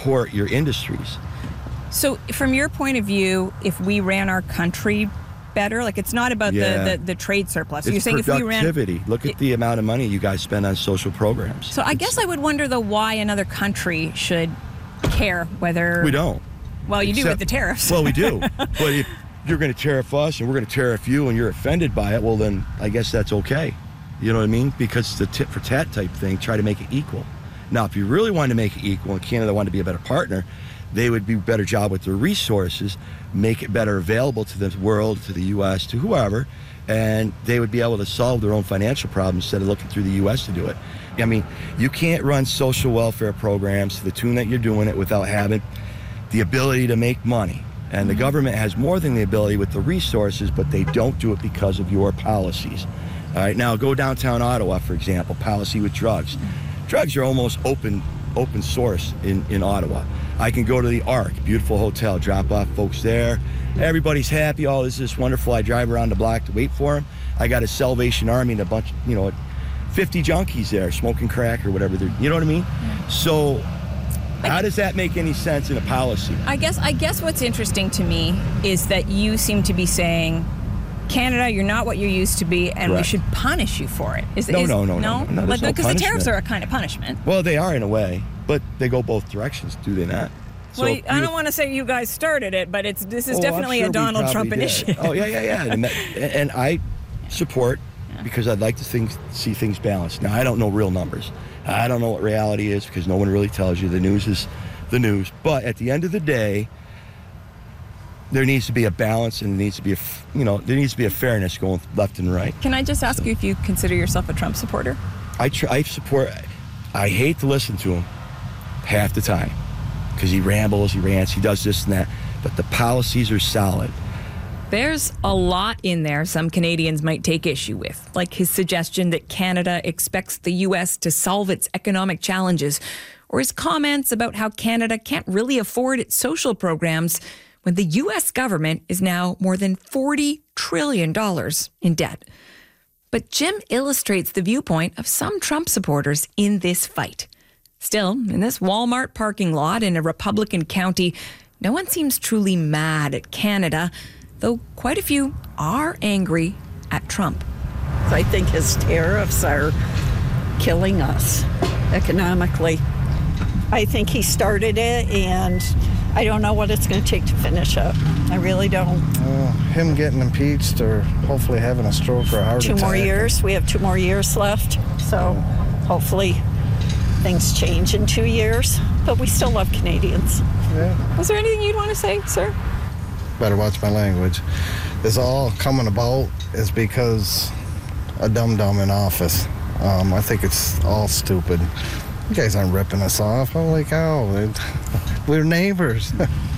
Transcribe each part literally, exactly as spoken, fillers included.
support your industries. So from your point of view, if we ran our country better, like it's not about Yeah. the, the, the trade surplus. It's You're saying if we ran... productivity. Look at the amount of money you guys spend on social programs. So I guess I would wonder, though, why another country should care whether... We don't. Well, you do Except- with the tariffs. Well, we do. But if you're going to tariff us and we're going to tariff you and you're offended by it, well, then I guess that's okay. You know what I mean? Because it's the tit for tat type thing, try to make it equal. Now, if you really wanted to make it equal and Canada wanted to be a better partner, they would do a better job with their resources, make it better available to the world, to the U S, to whoever, and they would be able to solve their own financial problems instead of looking through the U S to do it. I mean, you can't run social welfare programs to the tune that you're doing it without having the ability to make money. And the government has more than the ability with the resources, but they don't do it because of your policies. All right, now go downtown Ottawa, for example, policy with drugs. Drugs are almost open open source in, in Ottawa. I can go to the Arc, beautiful hotel, drop off folks there. Everybody's happy. Oh, this is wonderful. I drive around the block to wait for them. I got a Salvation Army and a bunch, you know, fifty junkies there smoking crack or whatever. They're, you know what I mean? Yeah. So how does that make any sense in a policy? I guess I guess what's interesting to me is that you seem to be saying, Canada, you're not what you used to be, and Correct. we should punish you for it. Is, No, is, no, no, no, no, no, there's no Because the tariffs punishment. are a kind of punishment. Well, they are in a way, but they go both directions, do they not? Well, if I you- don't want to say you guys started it, but it's this is Oh, I'm definitely sure a we Donald probably Trump did. initiative. Oh, yeah, yeah, yeah. And, that, and I support because I'd like to think, see things balanced. Now, I don't know real numbers. I don't know what reality is because no one really tells you. The news is the news. But at the end of the day, there needs to be a balance and there needs to be a, f- you know, there needs to be a fairness going left and right. Can I just ask you if you consider yourself a Trump supporter? I, tr- I support, I hate to listen to him half the time because he rambles, he rants, he does this and that, but the policies are solid. There's a lot in there some Canadians might take issue with, like his suggestion that Canada expects the U S to solve its economic challenges, or his comments about how Canada can't really afford its social programs when the U S government is now more than forty trillion dollars in debt. But Jim illustrates the viewpoint of some Trump supporters in this fight. Still, in this Walmart parking lot in a Republican county, no one seems truly mad at Canada, though quite a few are angry at Trump. I think his tariffs are killing us economically. I think he started it, and I don't know what it's going to take to finish up. I really don't. Uh, him getting impeached or hopefully having a stroke or a heart Two attack. more years. We have two more years left. So hopefully things change in two years. But we still love Canadians. Yeah. Was there anything you'd want to say, sir? Better watch my language. This all coming about is because a dum-dum in office. Um, I think it's all stupid. You guys aren't ripping us off. Holy cow. We're neighbors.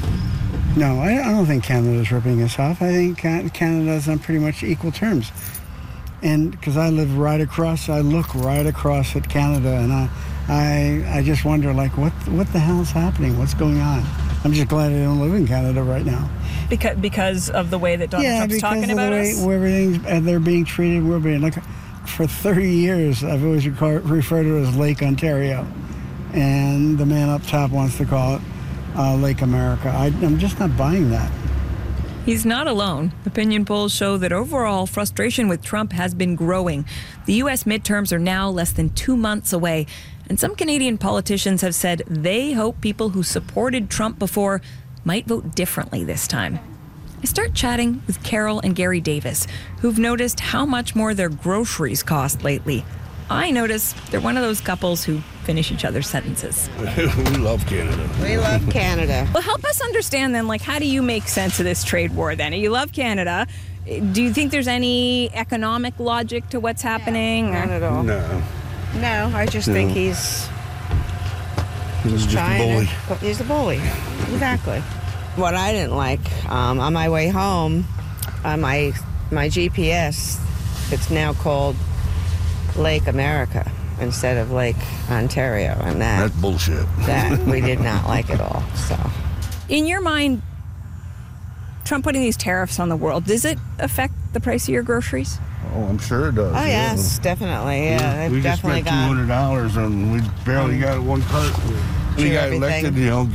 No, I I don't think Canada's ripping us off. I think Ca- Canada's on pretty much equal terms. And because I live right across, I look right across at Canada, and I, I, I just wonder, like, what, what the hell's happening? What's going on? I'm just glad I don't live in Canada right now. Because because of the way that Donald yeah, Trump's because talking of about the way us? where everything's uh, they're being treated. We're being like for thirty years. I've always recar- referred to it as Lake Ontario, and the man up top wants to call it uh, Lake America. I, I'm just not buying that. He's not alone. Opinion polls show that overall frustration with Trump has been growing. The U S midterms are now less than two months away, and some Canadian politicians have said they hope people who supported Trump before might vote differently this time. I start chatting with Carol and Gary Davis, who've noticed how much more their groceries cost lately. I notice they're one of those couples who finish each other's sentences. We love Canada. We love Canada. Well, help us understand then, like, how do you make sense of this trade war then? You love Canada. Do you think there's any economic logic to what's happening? Not or- at all. No. No, I just No. think he's He's just a trying bully. to. He's a bully. Exactly. What I didn't like, um, on my way home, on my my G P S, it's now called Lake America instead of Lake Ontario, and that That's bullshit. that we did not like at all. So. In your mind, Trump putting these tariffs on the world, does it affect the price of your groceries? Oh, I'm sure it does. Oh yes, definitely. Yeah, we they've just definitely spent two gone. hundred dollars and we barely got one cart. We Sure, got everything. elected, you know,